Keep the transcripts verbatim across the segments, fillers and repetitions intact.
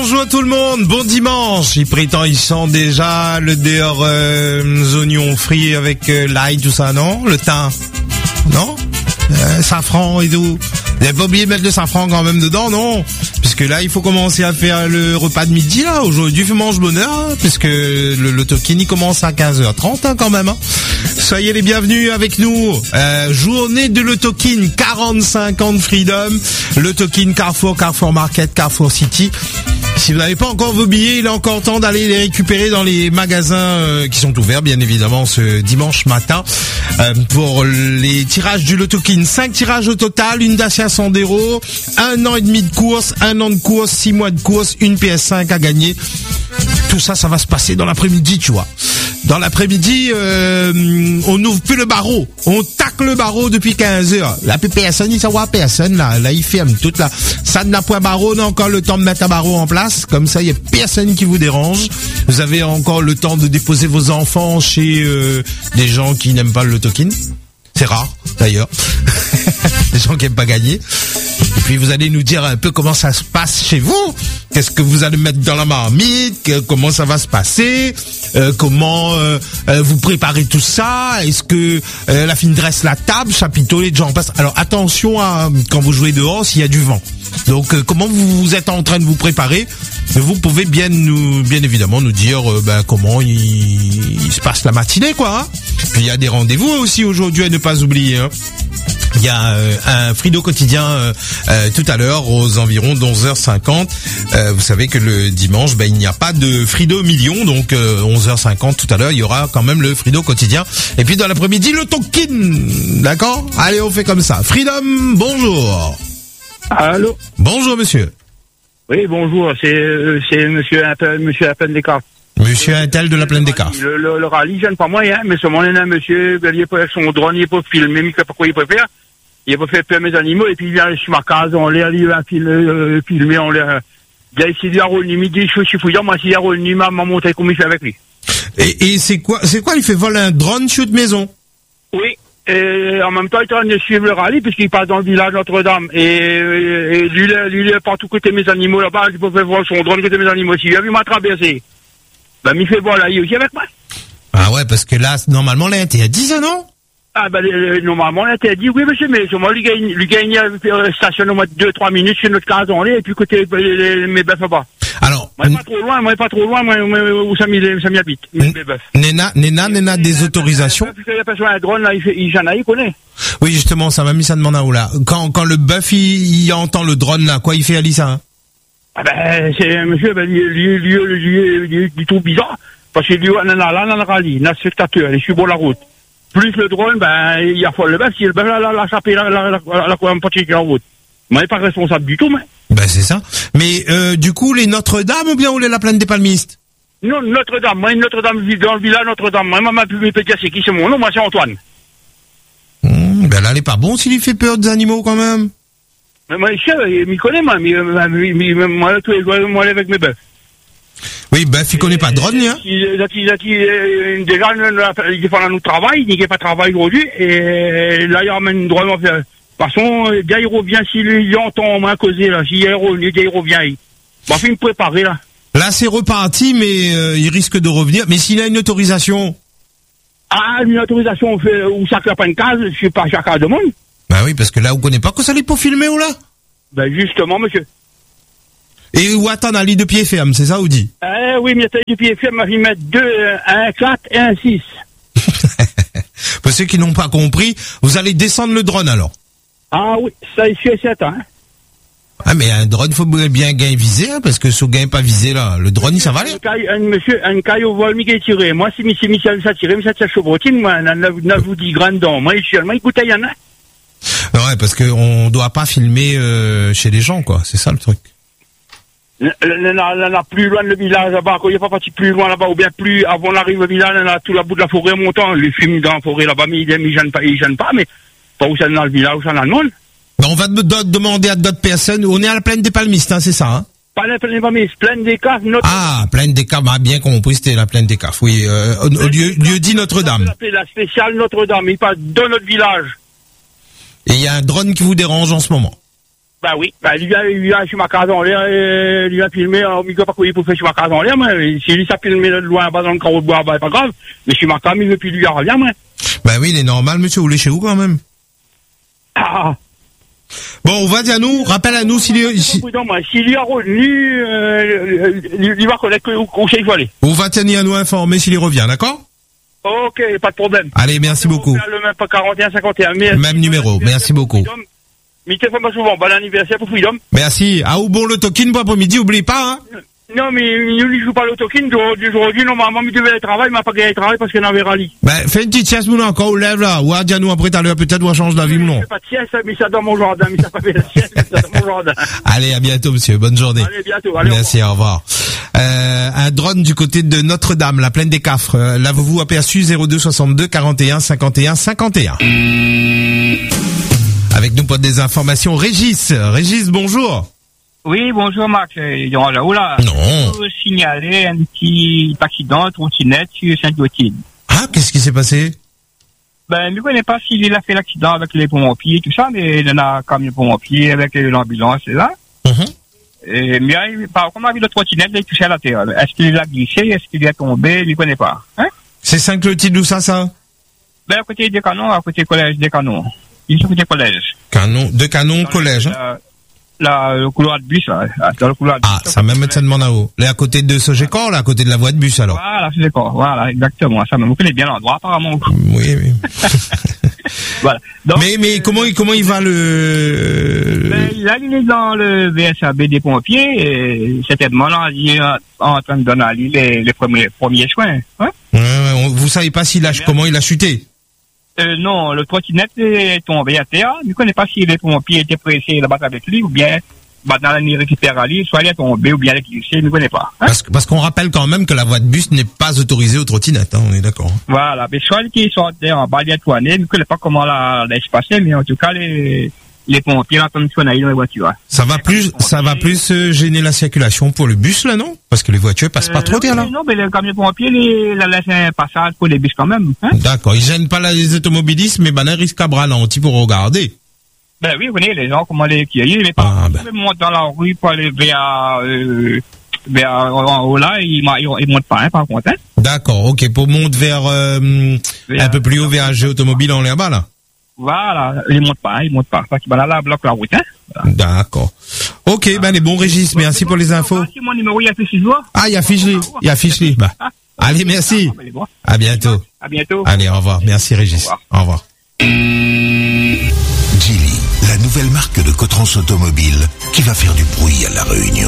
bonjour tout le monde, bon dimanche. Il prétend, ils sentent déjà le dehors euh, oignons frits avec euh, l'ail, tout ça, non? Le thym, non? Euh, safran et tout. Vous n'avez pas oublié de mettre le safran quand même dedans, non? Puisque là, il faut commencer à faire le repas de midi, là. Aujourd'hui, mange bonheur, hein, puisque le, le tokin, il commence à quinze heures trente, hein, quand même, hein. Soyez les bienvenus avec nous. Euh, journée de le tokin, quarante-cinq ans de Freedom. Le tokin Carrefour, Carrefour Market, Carrefour City. Si vous n'avez pas encore vos billets, il est encore temps d'aller les récupérer dans les magasins euh, qui sont ouverts, bien évidemment, ce dimanche matin. Euh, pour les tirages du Lotokin, cinq tirages au total, une Dacia Sandero, un an et demi de course, un an de course, six mois de course, une P S cinq à gagner. Tout ça, ça va se passer dans l'après-midi, tu vois. Dans l'après-midi, euh, on n'ouvre plus le barreau. On tacle le barreau depuis quinze heures. La personne, il savoir personne, là. Là, il ferme toute la, ça n'a point barreau, on a encore le temps de mettre un barreau en place. Comme ça, il y a personne qui vous dérange. Vous avez encore le temps de déposer vos enfants chez, euh, des gens qui n'aiment pas le Lotokin. C'est rare, d'ailleurs. Des gens qui n'aiment pas gagner. Et puis vous allez nous dire un peu comment ça se passe chez vous. Qu'est-ce que vous allez mettre dans la marmite? Comment ça va se passer? euh, Comment euh, euh, vous préparez tout ça? Est-ce que euh, la fine dresse la table, chapiteau, les gens passent? Alors attention à quand vous jouez dehors s'il y a du vent. Donc euh, comment vous, vous êtes en train de vous préparer? Vous pouvez bien nous, bien évidemment nous dire euh, ben, comment il, il se passe la matinée, quoi. Hein. Puis il y a des rendez-vous aussi aujourd'hui à ne pas oublier. Hein. Il y a euh, un Frido quotidien euh, euh, tout à l'heure aux environs d'onze heures cinquante. Euh, vous savez que le dimanche, ben, il n'y a pas de Frido million, donc euh, onze heures cinquante tout à l'heure, il y aura quand même le Frido quotidien. Et puis dans l'après-midi, le Tokin. D'accord? Allez, on fait comme ça. Freedom, bonjour. Allô? Bonjour monsieur. Oui, bonjour, c'est euh, c'est monsieur Appel, monsieur Appel des Cartes. Monsieur Intel de la Plaine des Cartes. Le, le, le rallye, j'aime pas moyen, mais ce moment là, monsieur, ben, il est pas avec son drone, il est pas filmé, mais pas quoi il préfère. Il a pas fait peur mes animaux, et puis il vient sur ma case, on l'air, il va filmer, euh, filmer, on l'air, il a essayé de la rouler, il dit, je suis fouillant, moi, si il a roulé, m'a montré comment il fait avec lui. Et, et c'est quoi, c'est quoi, il fait voler un drone sur de maison? Oui. Et en même temps, il est en train de suivre le rallye, puisqu'il passe dans le village Notre-Dame. Et, et, et lui, lui, lui, partout côté mes animaux là-bas, il peut faire voir son drone côté mes animaux. S'il a vu m'a traversé, ben, il fait voir là, il est aussi avec moi. Ah ouais, parce que là, normalement, là, t'es à dix ans, non? Ah ben, euh, normalement, là, t'as dit, oui, monsieur, mais moi, lui gagne, lui gagne, euh, stationne au moins deux, trois minutes sur notre case, on est, et puis côté, les, les, mes bœufs là-bas. Alors. Moi, pas trop loin, moi, pas trop loin, moi, où ça m'y habite, mes bœufs. Nena, Nena, Nena, des autorisations. Puisqu'il y a pas sur un drone, là, il fait, il, j'en ai, il connaît. Oui, justement, ça m'a mis ça demande à où, là. Quand, quand le bœuf, il, il entend le drone, là, quoi, il fait, Alice, hein? Ah ben, c'est, monsieur, ben, lui, lui, lui, lui, lui, du tout bizarre, parce que lui, on en a là, dans le rallye, dans le spectateur, il suit bon la route. Plus le drone, ben, il y a folle le bœuf, si le bœuf, là, l'a chapé, la, la, la, la, la, petite la route. Moi, il n'est pas responsable du tout, mais. Ben, c'est ça. Mais, euh, du coup, les Notre-Dame ou bien ou les La Plaine des Palmistes? Non, Notre-Dame, moi, Notre-Dame, dans le village Notre-Dame, moi, ma pu me dire c'est qui, c'est mon nom, moi, c'est Antoine. Mmh, ben là, elle est pas bon s'il lui fait peur des animaux, quand même. Mais moi, il m'y connaît, moi, mais, moi, tous les jours, moi, avec mes bœufs. Oui, bœuf, il connaît pas de drone, hein. Déjà, déjà, il défend notre travail, il n'y a pas de travail aujourd'hui, et là, il ramène une drone, de toute façon, bien, il revient, s'il entend au moins causer, là, s'il est revenu, il revient, bon, il me préparer, là. Là, c'est reparti, mais euh, il risque de revenir. Mais s'il a une autorisation. Ah, une autorisation, on fait, où ça clappe une case, je sais pas, chacun demande. Bah oui, parce que là, vous connaissez pas que ça allait pour filmer, ou là? Ben, justement, monsieur. Et où attends, un lit de pied ferme, c'est ça, ou dit? Euh, oui, mais de pied ferme, il met deux, un quatre et un six. Pour ceux qui n'ont pas compris, vous allez descendre le drone, alors? Ah oui, ça, c'est certain, hein. Ah, mais un drone, faut bien gain visé, hein, parce que si vous gagnez pas visé, là, le drone, il s'en va aller. Un monsieur, un caillou au vol, Mickey tiré. Moi, si Michel Michel ça tiré, mais ça tire chevrotine, moi, n'a vous dit grand dents. Moi, seulement, écoutez, il y en a. Ouais, parce que on doit pas filmer, euh, chez les gens, quoi. C'est ça, le truc. Là, plus loin le village, là-bas, quand il n'y a pas parti plus loin, là-bas, ou bien plus, avant l'arrivée au village, là, tout la bout de la forêt montant, les films dans la forêt, là-bas, mais ils gênent pas, ils gênent pas, mais pas où ça dans le village, où ça dans le monde. Ben, on va de- demander à d'autres personnes. On est à la Plaine des Palmistes, hein, c'est ça, hein? Pas la Plaine des Palmistes, Plaine des Caves, notre... Ah, Plaine des Caves, ah, bien compris, c'était la Plaine des Caves, oui, euh, au, au lieu, lieu dit Notre-Dame. La spéciale Notre-Dame, il passe dans notre village. Et il y a un drone qui vous dérange en ce moment. Bah oui, bah lui, il vient sur ma case en l'air, et lui a filmé, au micro, pas qu'il peut faire sur ma case en l'air, mais si lui, ça filmé de loin, bas dans le carreau de bois, bah, pas grave. Mais sur ma case, il veut plus lui revient, moi. Bah oui, il est normal, monsieur, vous voulez chez vous quand même. Ah. Bon, on va dire à nous, rappelle à nous s'il est, si... S'il y a revenu, euh, il va connaître où il faut aller. On va tenir à nous informer s'il y revient, d'accord? Ok, pas de problème. Allez, merci beaucoup. Le même quarante et un cinquante et un. Même numéro, merci beaucoup. Mais téléphone pas souvent, bon anniversaire pour Freedom. Merci. Ah, ou bon le token pour après-midi, oublie pas, hein. Non, mais il ne joue pas le token, du jour au jour, normalement, il devait travailler, il m'a pas gagné le travail parce qu'il avait rallye. Ben, fais une petite sieste, mon encore, ou lève là, ou à dire nous après tout à l'heure, peut-être, ou à changer d'avis, ou non. Je fais pas de sieste, mais ça dans mon jardin, mais ça pas fait de sieste, mais ça dans mon jardin. Allez, à bientôt, monsieur, bonne journée. Allez, bientôt, allez. Merci, au revoir. Euh, un drone du côté de Notre-Dame, la plaine des Cafres. Euh, l'avez-vous aperçu zéro deux soixante-deux quarante et un cinquante et un cinquante et un. Avec nous pour des informations, Régis. Régis, bonjour. Oui, bonjour Marc. Là, là, non. Je veux signaler un petit accident de trottinette sur Sainte-Clotilde. Ah, qu'est-ce qui s'est passé? Ben, je ne connais pas s'il a fait l'accident avec les pompiers et tout ça, mais il y en a quand même les pompiers avec l'ambulance et là. Mm-hmm. Et, mais par contre, on a vu le trottinette, il est touché à la terre. Est-ce qu'il a glissé? Est-ce qu'il est tombé? Je ne connais pas. Hein? C'est Sainte-Clotilde, où ça, ça? Ben, à côté des canons, à côté du collège des canons. Il est à côté du collège. Canon, de canon, dans collège, le, hein? Là, le couloir de bus, là. Dans le couloir de ah, bus, ça même ça demande à haut. Là, à côté de Sogecor, là, à côté de la voie de bus, alors. Voilà, Sogecor, voilà, exactement. Ça, vous connaissez bien l'endroit, apparemment. Oui, oui. Voilà. Donc, mais, mais, comment, euh, comment il va le, ben, là, il est dans le V S A B des pompiers, et certainement, là, il est en train de donner les, les premiers, premiers soins, hein? Ouais, ouais, vous savez pas s'il a, comment il a chuté? Euh, non, le trottinette est tombé à terre. Je ne connais pas si les pompiers étaient pressés de battre avec lui ou bien maintenant il récupère à lui, soit il est tombé ou bien il est glissé, je ne connais pas. Hein? Parce, parce qu'on rappelle quand même que la voie de bus n'est pas autorisée aux trottinettes, hein, on est d'accord. Voilà, mais soit qui sont en bas, il est tourné, je ne connais pas comment la laisse passer, mais en tout cas, les, les pompiers l'entendent sonner dans les voitures. Ça va plus, ça va plus euh, gêner la circulation pour le bus, là, non? Parce que les voitures passent euh, pas trop bien, là. Non, mais les camions pompiers, les, la laissent un passage pour les bus quand même, hein? D'accord, ils gênent pas les automobilistes, mais ben, un risque à bras lenti pour regarder. Ben oui, vous voyez, les gens, comment les accueillir, mais pas, ah, ben. ils montent dans la rue pour aller vers, euh, vers, en haut là, ils, ils, ils montent pas, hein, par contre, hein? D'accord, ok, pour monter vers, euh, vers, un peu plus haut vers un jeu automobile en l'air bas, là. Voilà, ils montent pas, ils montent pas, parce qu'ils là, là, bloquent la route, hein? Voilà. D'accord. Ok, ah. ben, les bons Régis, merci pour les infos. Si mon numéro, il affiche là. Ah, il affiche les, il affiche les, bah. Allez, merci. À bientôt. À bientôt. Allez, au revoir. Merci, Régis. Au revoir. Geely, la nouvelle marque de Cotrans Automobile qui va faire du bruit à La Réunion.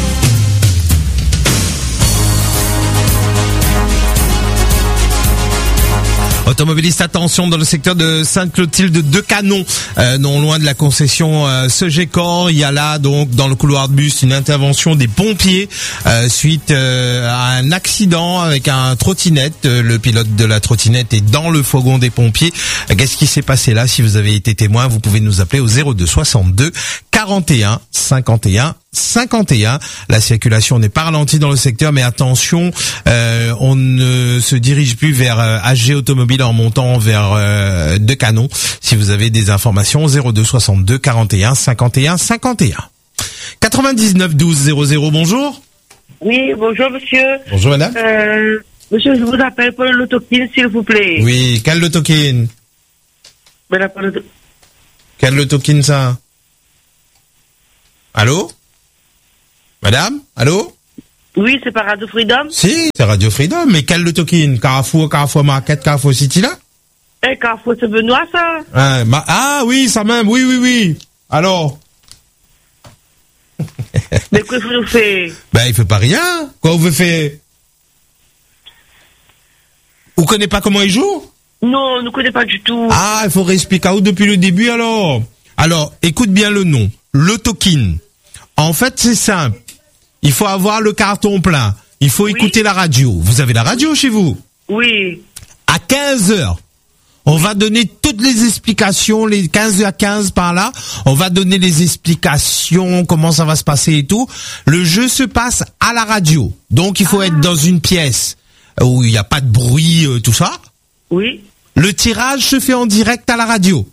Automobiliste, attention, dans le secteur de Sainte-Clotilde de Canon, euh, non loin de la concession euh, Sogecor, il y a là donc dans le couloir de bus une intervention des pompiers euh, suite euh, à un accident avec un trottinette. Euh, le pilote de la trottinette est dans le fourgon des pompiers. Euh, qu'est-ce qui s'est passé là? Si vous avez été témoin, vous pouvez nous appeler au zéro deux soixante-deux quarante et un cinquante et un cinquante et un. La circulation n'est pas ralentie dans le secteur, mais attention, euh, on ne se dirige plus vers euh, H G Automobile en montant vers euh, De Canon. Si vous avez des informations, zéro deux soixante-deux quarante et un cinquante et un cinquante et un. quatre-vingt-dix-neuf douze zéro zéro, bonjour. Oui, bonjour monsieur. Bonjour madame. Euh, monsieur, je vous appelle pour le lotokin, s'il vous plaît. Oui, quel lotokin? Ben, pas le... Quel lotokin ça? Allô? Madame? Allô? Oui, c'est pas Radio Freedom? Si, c'est Radio Freedom, mais quel le token? Carrefour, Carrefour Market, Carrefour City, là? Eh, Carrefour, c'est Benoît, ça? Ah, ma... ah, oui, ça même, oui, oui, oui. Alors? Mais qu'est-ce que vous faites? Ben, il fait pas rien. Quoi, vous faites? Vous connaissez pas comment il joue? Non, on ne connaît pas du tout. Ah, il faut réexpliquer à vous depuis le début, alors. Alors, écoute bien le nom. Le token. En fait, c'est simple. Il faut avoir le carton plein. Il faut oui. écouter la radio. Vous avez la radio chez vous? Oui. À quinze heures, on va donner toutes les explications, les quinze heures quinze par là. On va donner les explications, comment ça va se passer et tout. Le jeu se passe à la radio. Donc, il faut ah. être dans une pièce où il n'y a pas de bruit, euh, tout ça. Oui. Le tirage se fait en direct à la radio.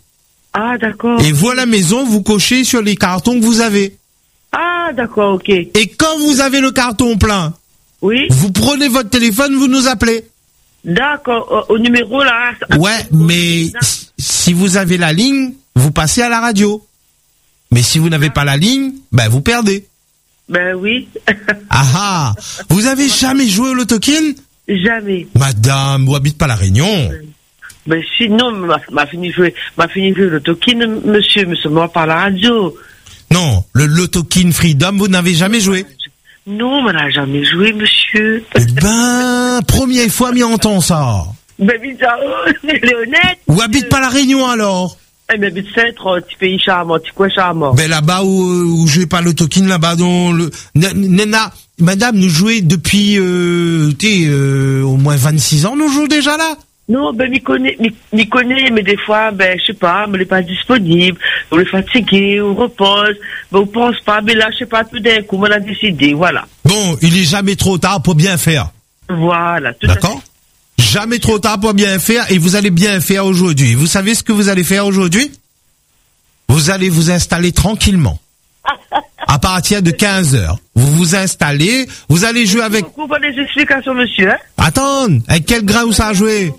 Ah, d'accord. Et vous, à la maison, vous cochez sur les cartons que vous avez. Ah, d'accord, ok. Et quand vous avez le carton plein, Oui. vous prenez votre téléphone, vous nous appelez. D'accord, au, au numéro là. Ouais, mais si vous avez la ligne, vous passez à la radio. Mais si vous n'avez pas la ligne, ben vous perdez. Ben oui. Ah ah, vous avez jamais joué au loto-kin? Jamais. Madame, vous habitez pas la Réunion. Ben sinon, m'a, m'a fini jouer, m'a fini jouer le token, monsieur, mais seulement par la radio. Non, le loto-kin Freedom, vous n'avez jamais joué. Non, on n'a jamais joué, monsieur. Eh ben, première fois m'y entend ça. Ben bizarre, c'est honnête. Vous habitez pas la Réunion alors? Eh ben, c'est un petit pays charmant, petit coin charmant. Ben là-bas où, où je vais pas le token, là-bas dans le... Nena, madame, nous jouez depuis, euh, tu sais, euh, au moins vingt-six ans, nous jouons déjà là? Non, ben, m'y connaît, m'y, m'y connaît, mais des fois, ben, je sais pas, on n'est pas disponible, on est fatigué, on repose, ben, on pense pas, mais là, je sais pas, tout d'un coup, on a décidé, voilà. Bon, il est jamais trop tard pour bien faire. Voilà, tout à fait. D'accord? Jamais trop tard pour bien faire, et vous allez bien faire aujourd'hui. Vous savez ce que vous allez faire aujourd'hui? Vous allez vous installer tranquillement. À partir de quinze heures. Vous vous installez, vous allez jouer avec... Beaucoup pour les explications, monsieur, hein? Attends, avec quel grain vous ça a joué?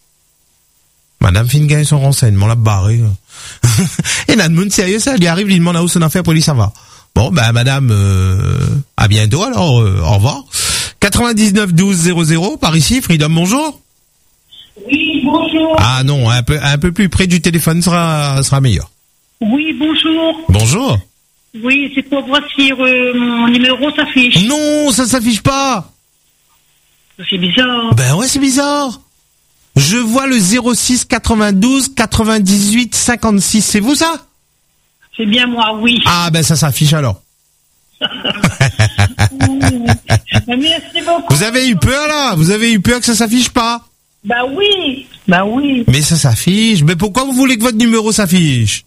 Madame Fingagne son renseignement, l'a barré. Et là, monde sérieux, ça, il arrive, il demande à où son affaire pour lui, ça va. Bon, ben, madame, euh, à bientôt, alors, euh, au revoir. quatre-vingt-dix-neuf douze zéro zéro, par ici, Freedom, bonjour. Oui, bonjour. Ah non, un peu, un peu plus près du téléphone sera, sera meilleur. Oui, bonjour. Bonjour. Oui, c'est pour voir si euh, mon numéro s'affiche. Non, ça s'affiche pas. C'est bizarre. Ben ouais, c'est bizarre. Je vois le zéro six quatre-vingt-douze quatre-vingt-dix-huit cinquante-six, c'est vous ça? C'est bien moi, oui. Ah ben ça s'affiche alors. Merci beaucoup. Vous avez eu peur là? Vous avez eu peur que ça s'affiche pas? Bah oui. Bah oui. Mais ça s'affiche. Mais pourquoi vous voulez que votre numéro s'affiche?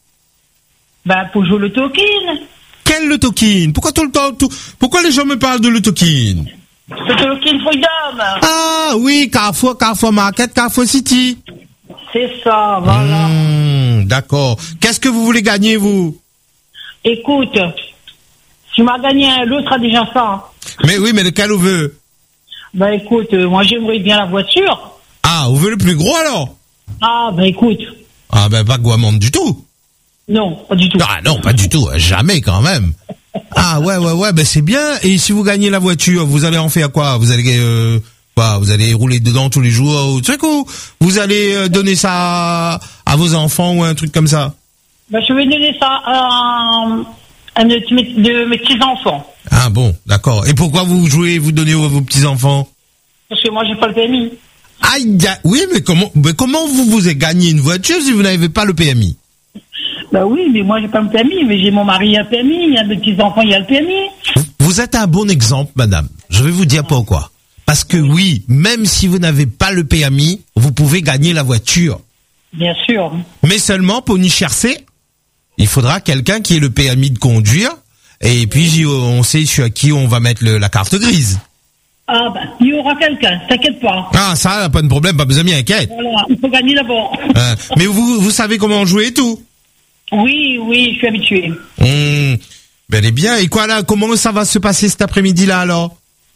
Bah pour jouer le token. Quel le token? Pourquoi tout le temps tout... Pourquoi les gens me parlent de le token? Le token Freedom. Ah oui, Carrefour, Carrefour Market, Carrefour City. C'est ça, voilà. Mmh, d'accord. Qu'est-ce que vous voulez gagner vous? Écoute, tu m'as gagné un, l'autre sera déjà ça. Mais oui, mais lequel vous veut? Bah écoute, euh, moi j'aimerais bien la voiture. Ah, vous voulez le plus gros alors? Ah bah écoute. Ah ben pas Guamande du tout. Non, pas du tout. Ah non, pas du tout, jamais quand même. Ah ouais, ouais, ouais, ben c'est bien. Et si vous gagnez la voiture, vous allez en faire quoi? Vous allez euh, quoi? Vous allez rouler dedans tous les jours ou tu sais quoi? Vous allez euh, donner ça à, à vos enfants ou un truc comme ça? Bah je vais donner ça à, à de, de mes petits-enfants. Ah bon, d'accord. Et pourquoi vous jouez, vous donnez à vos petits-enfants? Parce que moi j'ai pas le P M I. Aïe, oui, mais comment, mais comment vous vous avez gagné une voiture si vous n'avez pas le P M I? Bah oui, mais moi j'ai pas le P M I, mais j'ai mon mari a le P M I, il y a mes petits-enfants, il y a le P M I. Vous êtes un bon exemple, madame. Je vais vous dire pourquoi. Parce que oui, même si vous n'avez pas le P M I, vous pouvez gagner la voiture. Bien sûr. Mais seulement pour n'y chercher, il faudra quelqu'un qui ait le P M I de conduire. Et puis on sait sur qui on va mettre le, la carte grise. Ah ben, il y aura quelqu'un, t'inquiète pas. Ah ça, pas de problème, pas besoin de m'y inquiéter. Voilà, il faut gagner d'abord. Euh, mais vous, vous savez comment jouer et tout? Oui, oui, je suis habitué. Mmh, ben et bien. Et quoi là, comment ça va se passer cet après-midi-là alors?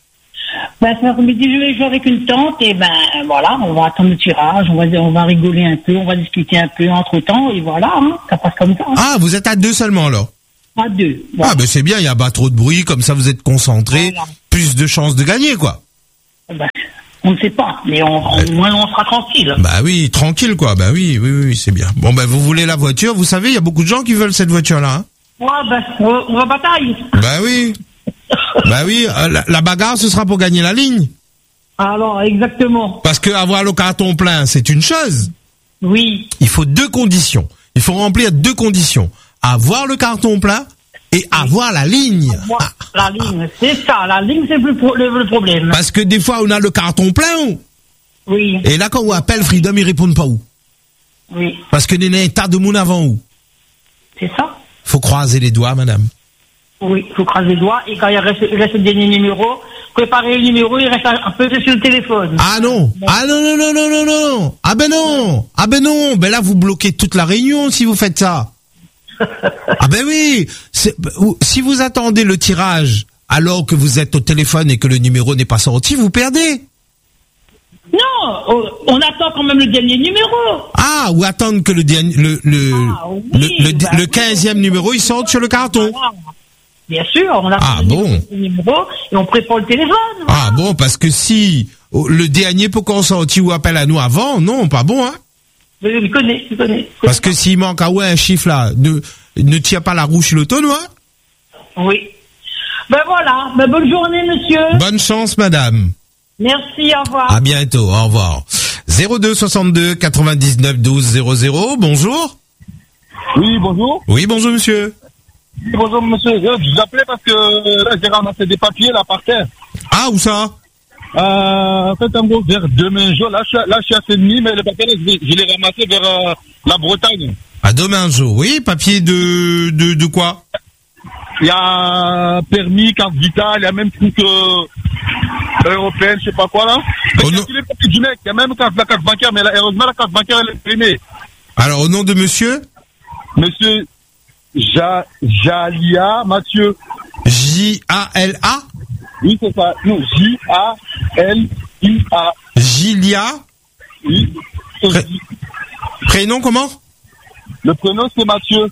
Ben cet après-midi, je vais jouer avec une tante et ben voilà, on va attendre le tirage, on va, on va rigoler un peu, on va discuter un peu entre-temps et voilà, hein, ça passe comme ça. Ah, vous êtes à deux seulement alors? À deux. Voilà. Ah ben c'est bien, il n'y a pas trop de bruit, comme ça vous êtes concentré, Voilà. Plus de chances de gagner quoi. Ben, on ne sait pas, mais on, au moins on sera tranquille. Bah oui, tranquille quoi, bah oui, oui, oui, c'est bien. Bon ben vous voulez la voiture, vous savez, il y a beaucoup de gens qui veulent cette voiture-là. Hein. Ouais, ben, on, on va batailler. Bah oui, bah oui, euh, la, la bagarre ce sera pour gagner la ligne. Alors, exactement. Parce que avoir le carton plein, c'est une chose. Oui. Il faut deux conditions. Il faut remplir deux conditions. Avoir le carton plein et avoir la ligne. Moi, Ah. la ligne, c'est ça. La ligne, c'est le, pro- le, le problème. Parce que des fois, on a le carton plein. Oui, Et là, quand on appelle Freedom, ils répondent pas où. oui. Parce que il y a un tas de monde avant où. C'est ça. Faut croiser les doigts, madame. Oui, il faut craser les doigts. Et quand il reste, il reste le dernier numéro, préparer le numéro, il reste un, un peu sur le téléphone. Ah non, ah non, non, non, non, non, non, ah ben non, ah ben non, ben là vous bloquez toute la réunion si vous faites ça. Ah ben oui, c'est, si vous attendez le tirage alors que vous êtes au téléphone et que le numéro n'est pas sorti, vous perdez. Non, on attend quand même le dernier numéro. Ah, ou attendre que le dernier, le le Ah, oui, le, le, bah le oui. quinzième numéro il sorte sur le carton. Bien sûr, on attend Ah, le bon. numéro, le numéro et on prépare le téléphone. Ah bon, parce que si oh, le dernier peut qu'on sorti ou appelle à nous avant, non, pas bon, hein. Je le connais, je connais. Parce que s'il manque ah ouais un chiffre là, ne ne tire pas la roue sur le tonneau, hein. Oui. Ben voilà, ben bonne journée, monsieur. Bonne chance, madame. Merci, au revoir. À bientôt, au revoir. zéro deux soixante-deux quatre-vingt-dix-neuf douze zéro zéro, bonjour. Oui, bonjour. Oui, bonjour monsieur. Bonjour, monsieur. Je vous appelais parce que là, j'ai ramassé des papiers, là, par terre. Ah, où ça? Euh, en fait, en gros, vers demain jour, là, je suis, là, je suis à Saint-Denis, mais les papiers, là, je, les- je les ramassés vers euh, la Bretagne. À demain jour, oui, papier de, de, de quoi? Il y a permis, carte vitale, il y a même truc euh, européenne, je sais pas quoi, là. Oh, il y a non. tous les papiers du mec, il y a même carte, la carte bancaire, mais là, heureusement, la carte bancaire, elle est imprimée. Alors, au nom de monsieur? Monsieur ja, Jalia Mathieu. J A L A? Oui, c'est ça. Non, J A L I A. Gilia? Oui. Pré- Prénom comment? Le prénom, c'est Mathieu.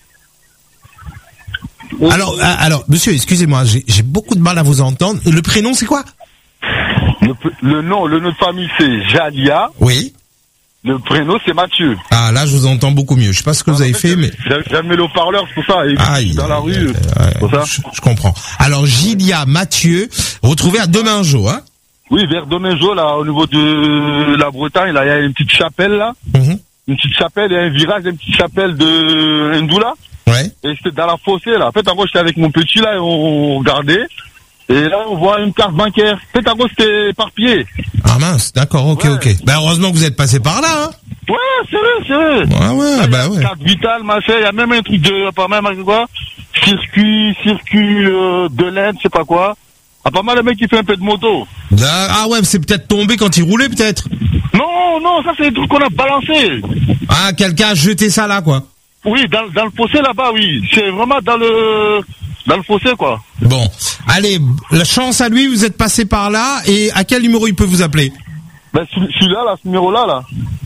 Alors, ah, alors, monsieur, excusez-moi, j'ai j'ai beaucoup de mal à vous entendre. Le prénom, c'est quoi? Le, le nom, le nom de famille, c'est Jalia. Oui. Le prénom, c'est Mathieu. Ah, là, je vous entends beaucoup mieux. Je sais pas ce que vous avez fait, mais... J'avais j'avais le haut-parleur, c'est pour ça. Et Aïe, dans la rue, aïe, c'est aïe, pour ça. je, je comprends. Alors, Gilia Mathieu, retrouvé à Demingeau, hein? Oui, vers Domenjo, là, au niveau de la Bretagne, là, il y a une petite chapelle, là. Mhm. Une petite chapelle, il y a un virage, une petite chapelle de Ndoula. Ouais. Et c'était dans la fossée, là. En fait, en gros, j'étais avec mon petit, là, et on regardait. Et là, on voit une carte bancaire. En fait, en gros, c'était éparpillé. Ah mince, d'accord, ok, Ouais. ok. Ben, heureusement que vous êtes passé par là, hein? Ouais, c'est vrai, c'est vrai. Ouais, ouais, bah ouais. Carte vitale, machin, il y a même un truc de, pas même, quoi, circuit, circuit euh, de l'Inde, je sais pas quoi. Ah, pas mal le mec qui fait un peu de moto. Ah ouais, c'est peut-être tombé quand il roulait, peut-être. Non, non, ça c'est des trucs qu'on a balancé. Ah, quelqu'un a jeté ça là, quoi. Oui, dans, dans le fossé là-bas, oui. C'est vraiment dans le, dans le fossé, quoi. Bon, allez, la chance à lui, vous êtes passé par là, et à quel numéro il peut vous appeler? Ben, celui- celui-là, là, ce numéro-là, là.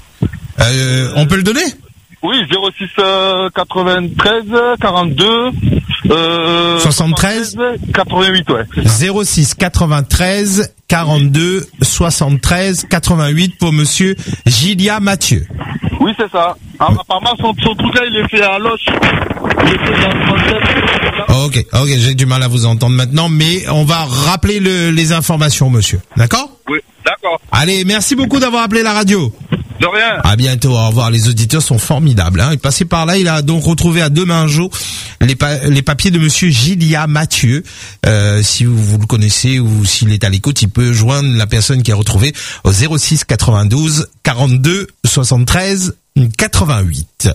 Euh, on peut le donner? Oui, zéro six euh, quatre-vingt-treize quarante-deux euh, soixante-treize quatre-vingt-huit, ouais. zéro six quatre-vingt-treize quarante-deux soixante-treize quatre-vingt-huit pour monsieur Gilia Mathieu. Oui, c'est ça. Ah, apparemment, son, son truc là, il est fait à Loche. Il est fait dans le concept. Ok, ok, j'ai du mal à vous entendre maintenant, mais on va rappeler le, les informations, monsieur. D'accord? Oui, d'accord. Allez, merci beaucoup d'avoir appelé la radio. De rien. À bientôt, au revoir. Les auditeurs sont formidables. Hein. Il est passé par là, il a donc retrouvé à Demingeau les, pa- les papiers de monsieur Gilia Mathieu. Euh, si vous, vous le connaissez ou s'il est à l'écoute, il peut joindre la personne qui a retrouvé au zéro six quatre-vingt-douze quarante-deux soixante-treize quatre-vingt-huit.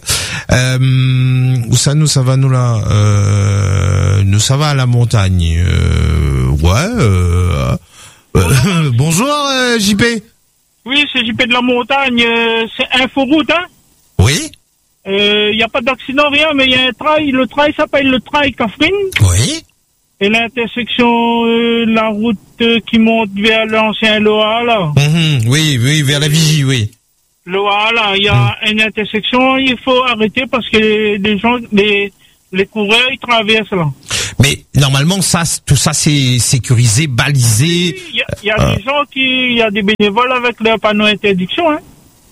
Euh, où ça nous, ça va nous là euh, Nous, ça va à la montagne. Euh, ouais. Euh, euh, bonjour, euh, J P. Oui, c'est J P de la montagne, euh, c'est Inforoute, hein. Oui. Il euh, n'y a pas d'accident, rien, mais il y a un trail. Le trail s'appelle le trail Catherine. Oui. Et l'intersection, euh, la route euh, qui monte vers l'ancien Loa, là. Mhm, oui, oui, vers la vigie, oui. Loa, là, il y a une intersection, il faut arrêter parce que les, les gens, les, les coureurs, ils traversent, là. Mais normalement, ça, tout ça, c'est sécurisé, balisé. Il y a, il y a des gens qui, il y a des bénévoles avec leur panneau interdiction, hein.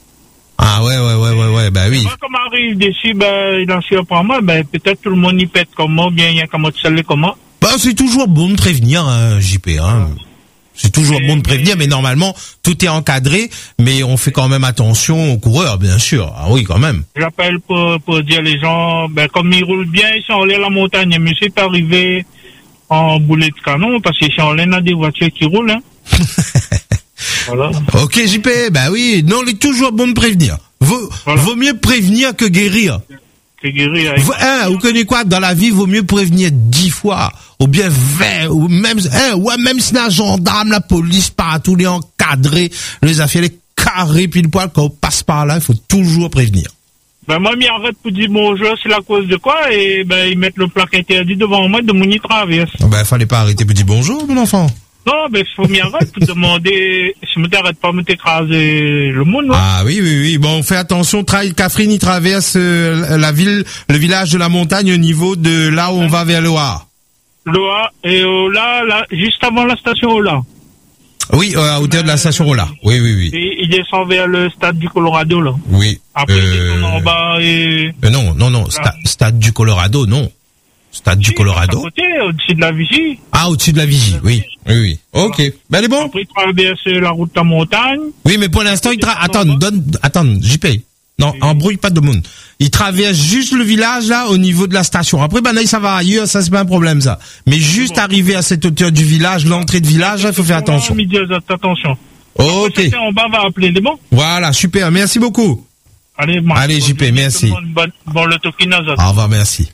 Ah ouais, ouais, ouais, ouais, ouais, bah oui. Moi, comme arrive dessus, ben, il en surprend moi, ben, peut-être tout le monde y pète comme moi, bien, il y a comme autre seul comment. Bah, c'est toujours bon de prévenir, hein, J P, hein. C'est toujours bon de prévenir, mais normalement, tout est encadré, mais on fait quand même attention aux coureurs, bien sûr. Ah oui, quand même. J'appelle pour, pour dire les gens, ben, comme ils roulent bien, ils sont allés à la montagne, mais c'est arrivé en boulet de canon, parce qu'ils sont allés dans des voitures qui roulent, hein. Voilà. Ok, J P, bah oui, non, il est toujours bon de prévenir. Vaut, Voilà. vaut mieux prévenir que guérir. C'est guéri. Vous, hein, vous connaissez quoi? Dans la vie, vaut mieux prévenir dix fois, ou bien vingt, ou même, hein, ouais, même si la gendarme, la police, partout, les encadrés, les affaires, les carrés, pile poil, quand on passe par là, il faut toujours prévenir. Ben, moi, m'y arrête pour dire bonjour, c'est la cause de quoi, et ben, ils mettent le plaque interdit devant moi de mon y traverse. Ben, fallait pas arrêter pour dire bonjour, mon enfant. Non, ben, faut m'y arrêter pour demander, si je t'arrête pas, me t'écraser le monde, non? Ah oui, oui, oui. Bon, fais attention, Tra- Catherine, il traverse euh, la ville, le village de la montagne au niveau de là où on va vers Loa. Loa, et euh, là, là, juste avant la station Ola. Oui, euh, à hauteur de la station Rola. Oui, oui, oui. Et il descend vers le stade du Colorado, là. Oui. Après, il euh... descend en bas et... Euh, non, non, non, sta- stade du Colorado, non. Stade du Colorado. À côté, au-dessus de la Vigie. Ah, au-dessus de la Vigie, oui. Oui, oui. Ok. Voilà. Ben, elle est bon. Après, il traverse la route de la montagne. Oui, mais pour l'instant, il tra... Attends, donne, attends, j'y paye. Non, Oui. embrouille pas de monde. Il traverse juste le village, là, au niveau de la station. Après, ben, là, ça va ailleurs, ça, c'est pas un problème, ça. Mais juste bon. arriver à cette hauteur du village, l'entrée de village, il faut faire attention. Midi, attention. Ok. Après, en bas, va appeler, c'est bon? Voilà, super. Merci beaucoup. Allez, Marc. Allez, J P, merci. Bon, bon, le tokinazot. Au revoir, merci.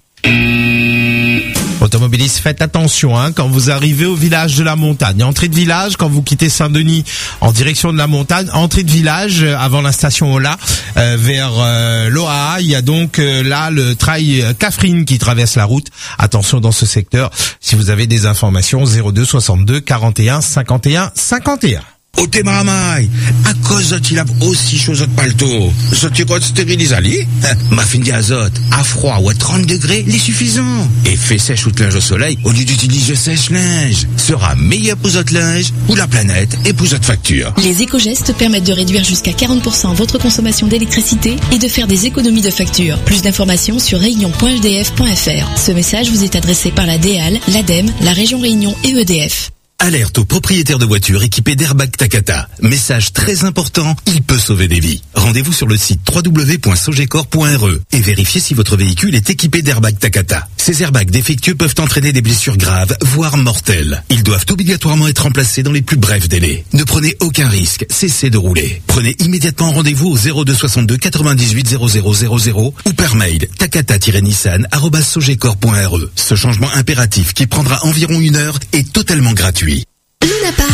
Automobilistes, faites attention hein, quand vous arrivez au village de la montagne. Entrée de village, quand vous quittez Saint-Denis en direction de la montagne, entrée de village euh, avant la station Ola euh, vers euh, l'Oaha. Il y a donc euh, là le trail euh, Catherine qui traverse la route. Attention dans ce secteur. Si vous avez des informations, zéro deux soixante-deux quarante et un cinquante et un cinquante et un. Au témaramai, à cause de il a aussi chose de palto. Ce tu code stérilisali, ma fin d'azote, à froid ou à trente degrés, il est suffisant. Et fait sèche ou de linge au soleil, au lieu d'utiliser sèche-linge, sera meilleur pour votre linge, ou la planète, et pour votre facture. Les éco-gestes permettent de réduire jusqu'à quarante pour cent votre consommation d'électricité et de faire des économies de facture. Plus d'informations sur réunion point e d f point f r. Ce message vous est adressé par la D A L, l'ADEME, la région Réunion et E D F. Alerte aux propriétaires de voitures équipées d'Airbag Takata. Message très important, il peut sauver des vies. Rendez-vous sur le site w w w point sogecor point r e et vérifiez si votre véhicule est équipé d'Airbag Takata. Ces airbags défectueux peuvent entraîner des blessures graves, voire mortelles. Ils doivent obligatoirement être remplacés dans les plus brefs délais. Ne prenez aucun risque, cessez de rouler. Prenez immédiatement rendez-vous au zéro deux soixante-deux quatre-vingt-dix-huit zéro zéro zéro zéro ou par mail takata tiret nissan arobase sogecor point r e. Ce changement impératif qui prendra environ une heure est totalement gratuit. Luna Park